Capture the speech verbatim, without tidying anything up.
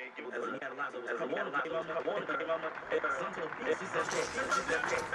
As he had a lot of as a woman came out, I wanted to give out my son to the beast. She said, "Hey, she said, hey,